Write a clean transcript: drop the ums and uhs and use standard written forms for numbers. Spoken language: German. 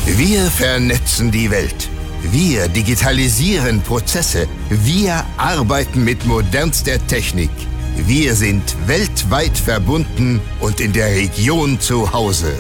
Wir vernetzen die Welt. Wir digitalisieren Prozesse. Wir arbeiten mit modernster Technik. Wir sind weltweit verbunden und in der Region zu Hause.